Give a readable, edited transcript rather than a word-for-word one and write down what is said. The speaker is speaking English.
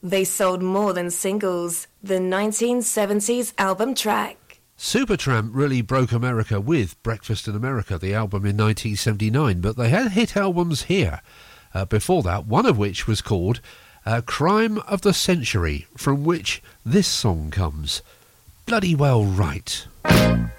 They sold more than singles, the 1970s album track. Supertramp really broke America with Breakfast in America, the album in 1979, but they had hit albums here before that, one of which was called Crime of the Century, from which this song comes. Bloody well right.